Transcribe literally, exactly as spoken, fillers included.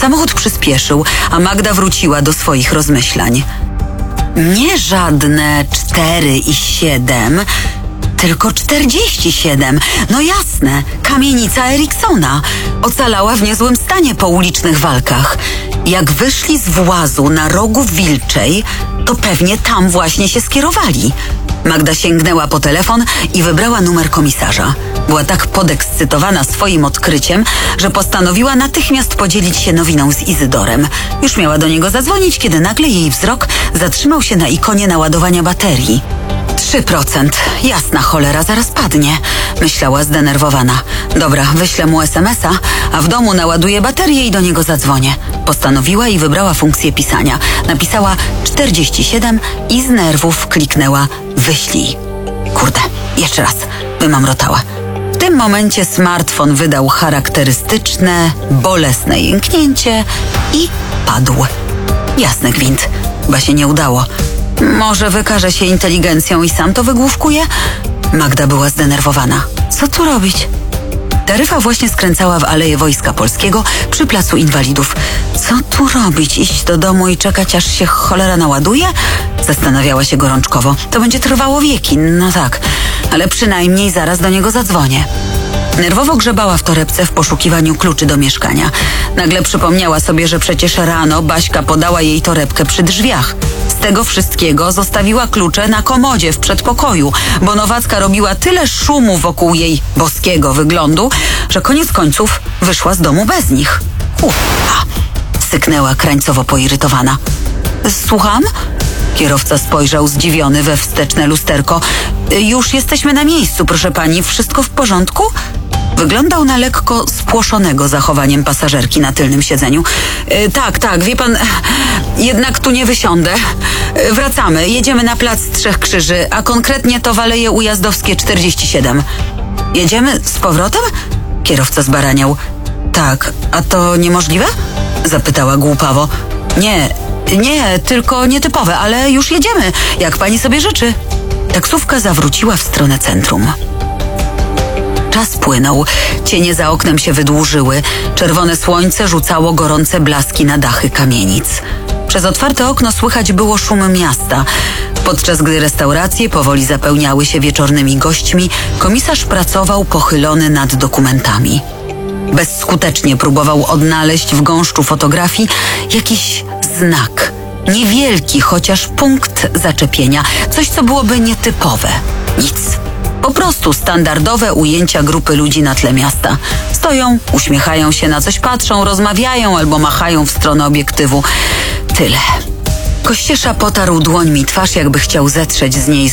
Samochód przyspieszył, a Magda wróciła do swoich rozmyślań. Nie żadne cztery i siedem, tylko czterdzieści siedem. No jasne, kamienica Eriksona. Ocalała w niezłym stanie po ulicznych walkach. Jak wyszli z włazu na rogu Wilczej, to pewnie tam właśnie się skierowali. Magda sięgnęła po telefon i wybrała numer komisarza. Była tak podekscytowana swoim odkryciem, że postanowiła natychmiast podzielić się nowiną z Izydorem. Już miała do niego zadzwonić, kiedy nagle jej wzrok zatrzymał się na ikonie naładowania baterii. Trzy procent. Jasna cholera, zaraz padnie, myślała zdenerwowana. Dobra, wyślę mu es em es a, a w domu naładuję baterię i do niego zadzwonię. Postanowiła i wybrała funkcję pisania. Napisała czterdzieści siedem i z nerwów kliknęła wyślij. Kurde, jeszcze raz, wymamrotała. W tym momencie smartfon wydał charakterystyczne, bolesne jęknięcie i padł. Jasny gwint, chyba się nie udało. Może wykaże się inteligencją i sam to wygłówkuje? Magda była zdenerwowana. Co tu robić? Taryfa właśnie skręcała w Aleję Wojska Polskiego przy Placu Inwalidów. Co tu robić? Iść do domu i czekać, aż się cholera naładuje? Zastanawiała się gorączkowo. To będzie trwało wieki, no tak, ale przynajmniej zaraz do niego zadzwonię. Nerwowo grzebała w torebce w poszukiwaniu kluczy do mieszkania. Nagle przypomniała sobie, że przecież rano Baśka podała jej torebkę przy drzwiach. Z tego wszystkiego zostawiła klucze na komodzie w przedpokoju, bo Nowacka robiła tyle szumu wokół jej boskiego wyglądu, że koniec końców wyszła z domu bez nich. Ufa! Syknęła krańcowo poirytowana. Słucham? Kierowca spojrzał zdziwiony we wsteczne lusterko. Już jesteśmy na miejscu, proszę pani. Wszystko w porządku? Wyglądał na lekko spłoszonego zachowaniem pasażerki na tylnym siedzeniu. Yy, tak, tak, wie pan, jednak tu nie wysiądę. Yy, wracamy, jedziemy na plac Trzech Krzyży, a konkretnie to w Aleje Ujazdowskie czterdzieści siedem. Jedziemy z powrotem? Kierowca zbaraniał. Tak, a to niemożliwe? Zapytała głupawo. Nie, nie, tylko nietypowe, ale już jedziemy, jak pani sobie życzy. Taksówka zawróciła w stronę centrum. Czas płynął, cienie za oknem się wydłużyły, czerwone słońce rzucało gorące blaski na dachy kamienic. Przez otwarte okno słychać było szum miasta. Podczas gdy restauracje powoli zapełniały się wieczornymi gośćmi, komisarz pracował pochylony nad dokumentami. Bezskutecznie próbował odnaleźć w gąszczu fotografii jakiś znak. Niewielki, chociaż punkt zaczepienia. Coś, co byłoby nietypowe. Nic. Po prostu standardowe ujęcia grupy ludzi na tle miasta. Stoją, uśmiechają się, na coś patrzą, rozmawiają albo machają w stronę obiektywu. Tyle. Kościesza potarł dłońmi twarz, jakby chciał zetrzeć z niej